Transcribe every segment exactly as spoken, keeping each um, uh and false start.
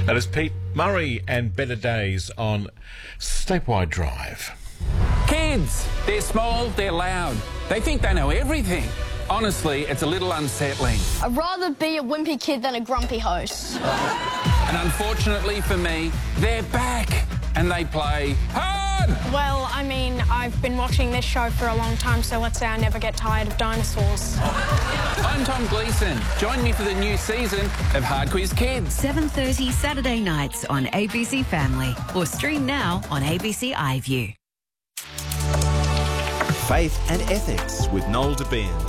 That is Pete Murray and Better Days on Statewide Drive. Kids, they're small, they're loud. They think they know everything. Honestly, it's a little unsettling. I'd rather be a wimpy kid than a grumpy host. And unfortunately for me, they're back and they play hard. Well, I mean, I've been watching this show for a long time, so let's say I never get tired of dinosaurs. I'm Tom Gleeson. Join me for the new season of Hard Quiz Kids. seven thirty Saturday nights on A B C Family or stream now on A B C iView. Faith and Ethics with Noel Debien.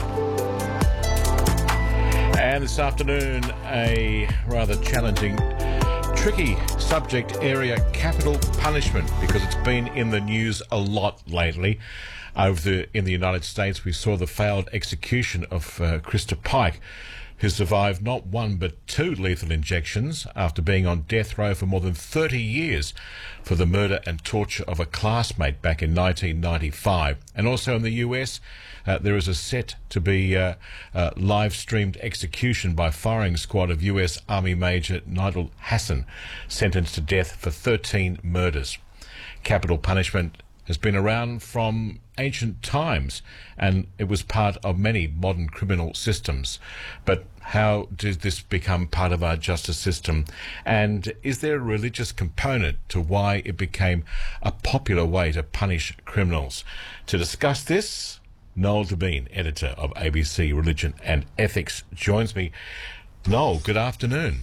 And this afternoon, a rather challenging, tricky subject area, capital punishment, because it's been in the news a lot lately. Over the, in the United States, we saw the failed execution of uh, Krista Pike, who survived not one but two lethal injections after being on death row for more than thirty years for the murder and torture of a classmate back in nineteen ninety-five. And also in the U S, uh, there is a set to be uh, uh, live-streamed execution by firing squad of U S Army Major Nigel Hassan, sentenced to death for thirteen murders. Capital punishment has been around from ancient times, and it was part of many modern criminal systems. But how did this become part of our justice system? And is there a religious component to why it became a popular way to punish criminals? To discuss this, Noel Debien, editor of A B C Religion and Ethics, joins me. Noel, good afternoon.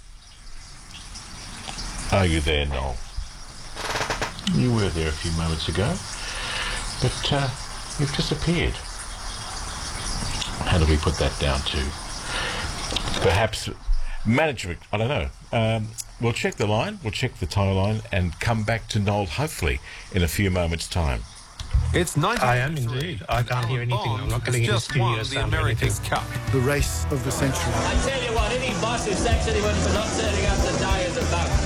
Are you there, Noel? You were there a few moments ago, but uh, you've disappeared. How do we put that down to? Perhaps management, I don't know. Um, we'll check the line, we'll check the tie line and come back to Noel, hopefully, in a few moments' time. It's nineteen. I am indeed. I can't hear anything. I'm not getting any studio sound or anything. The race of the century. I tell you what, any boss who sacks anyone for not turning up today is a bug.